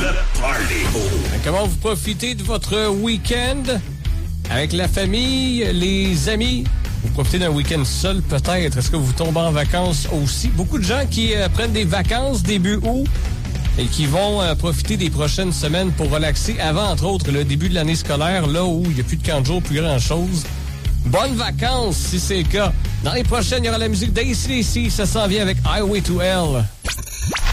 the party. Comment vous profitez de votre week-end? Avec la famille, les amis? Vous profitez d'un week-end seul peut-être? Est-ce que vous tombez en vacances aussi? Beaucoup de gens qui prennent des vacances début août et qui vont profiter des prochaines semaines pour relaxer avant, entre autres, le début de l'année scolaire, là où il n'y a plus de camp de jour, plus grand-chose. Bonnes vacances, si c'est le cas. Dans les prochaines, il y aura la musique d'ACDC. Ça s'en vient avec Highway to Hell.